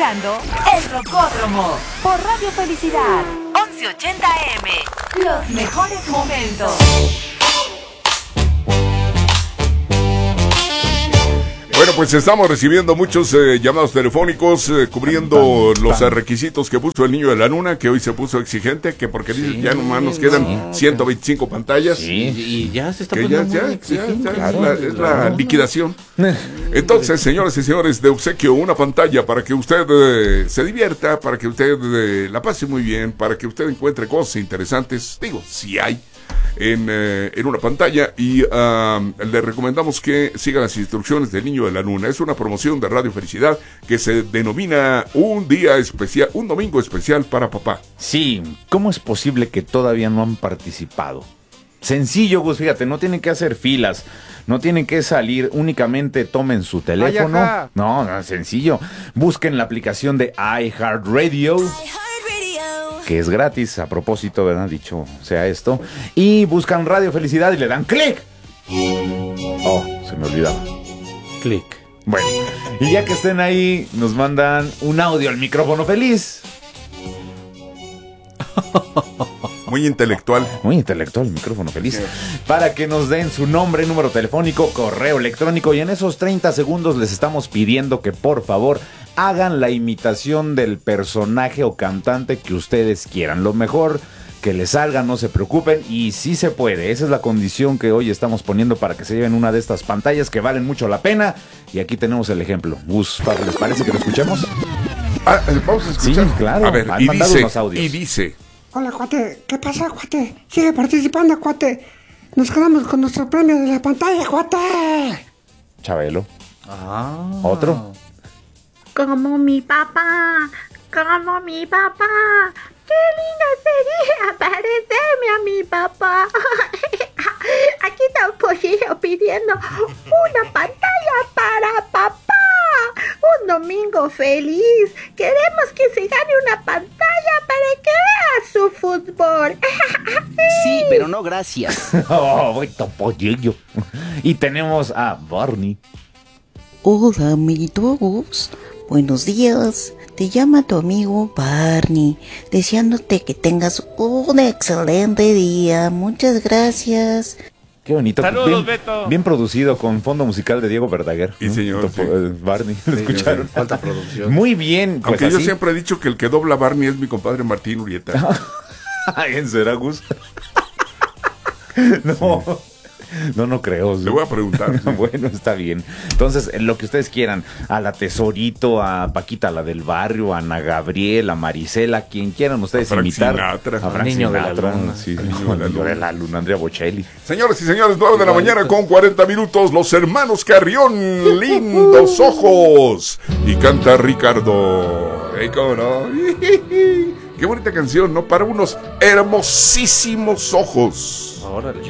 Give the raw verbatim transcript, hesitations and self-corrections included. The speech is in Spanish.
escuchando El Rocódromo por Radio Felicidad once ochenta A M. Los mejores momentos. Bueno, pues estamos recibiendo muchos eh, llamados telefónicos eh, cubriendo los eh, requisitos que puso el niño de la luna, que hoy se puso exigente, que porque sí, dice ya nomás nos quedan no, ciento veinticinco pantallas. Sí, y ya se está que poniendo ya, muy ya, exigente. ya, ya, Claro, es la, es la claro. liquidación. Entonces, señores y señores, de obsequio una pantalla para que usted eh, se divierta, para que usted eh, la pase muy bien, para que usted encuentre cosas interesantes, digo, si hay. En, eh, en una pantalla y uh, le recomendamos que siga las instrucciones del niño de la luna. Es una promoción de Radio Felicidad que se denomina un día especial, un domingo especial para papá. Sí, ¿cómo es posible que todavía no han participado? Sencillo, Gus, fíjate, no tienen que hacer filas, no tienen que salir, únicamente tomen su teléfono. Ay, no, no, sencillo. Busquen la aplicación de iHeartRadio, que es gratis, a propósito, ¿verdad? Dicho sea esto. Y buscan Radio Felicidad y le dan clic. Oh, se me olvidaba. Clic. Bueno, y ya que estén ahí, nos mandan un audio al micrófono feliz. Muy intelectual. Muy intelectual el micrófono feliz. Para que nos den su nombre, número telefónico, correo electrónico. Y en esos treinta segundos les estamos pidiendo que por favor hagan la imitación del personaje o cantante que ustedes quieran. Lo mejor que les salga, no se preocupen. Y sí se puede. Esa es la condición que hoy estamos poniendo para que se lleven una de estas pantallas que valen mucho la pena. Y aquí tenemos el ejemplo. Gus, ¿les parece que lo escuchemos? Ah, vamos a escuchar. Sí, claro. A ver, Han y mandado dice, unos audios. y dice... Hola, cuate. ¿Qué pasa, cuate? Sigue participando, cuate. Nos quedamos con nuestro premio de la pantalla, cuate. Chabelo. Ah. ¿Otro? Como mi papá, como mi papá. Qué lindo sería parecerme a mi papá. Aquí está un pollillo pidiendo una pantalla para papá. Un domingo feliz. Queremos que se gane una pantalla para que vea su fútbol. Sí, pero no gracias. Oh, bonito pollillo. Y tenemos a Barney. Hola, amiguitos. Buenos días. Te llama tu amigo Barney, deseándote que tengas un excelente día. Muchas gracias. Qué bonito. Saludos, bien, Beto. bien producido, con fondo musical de Diego Verdaguer. Y señor, Topo, sí. eh, Barney, ¿lo Sí, escucharon? sí, falta producción. Muy bien. Pues Aunque yo así. siempre he dicho que el que dobla a Barney es mi compadre Martín Urieta. ¿En Seragus? No. No, no creo. Le voy a preguntar. Sí. Bueno, está bien. Entonces, lo que ustedes quieran. A la Tesorito, a Paquita, la del barrio, a Ana Gabriel, a Marisela, quien quieran ustedes A Frank imitar. Sinatra. A Frank Niño de la Sinatra, Luna. sí, Al niño Niño de la de Luna. la Luna, Andrea Bocelli. Señores y señores, nueve de la mañana con cuarenta minutos, los hermanos Carrión, lindos ojos. Y canta Ricardo. Hey, cómo no. Qué bonita canción, ¿no? Para unos hermosísimos ojos. Órale.